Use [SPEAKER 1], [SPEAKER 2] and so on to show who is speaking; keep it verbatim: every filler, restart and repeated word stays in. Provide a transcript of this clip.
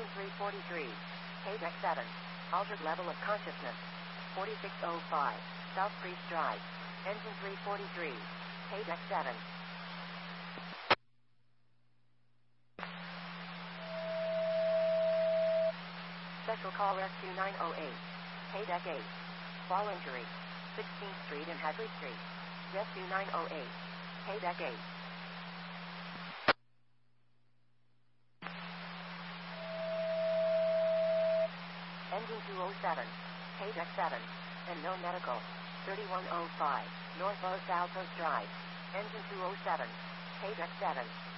[SPEAKER 1] Engine three forty-three. K-Deck seven. Altered level of consciousness. forty-six oh five. South Priest Drive. Engine three forty-three. K-Deck seven. Special call Rescue nine oh eight. K-Deck eight. Fall injury. sixteenth Street and Hadley Street. Rescue nine oh eight. K-Deck eight. Engine two oh seven. K-Deck seven. And no medical. thirty-one oh five. North Los Altos Drive. Engine two oh seven. K-Deck seven.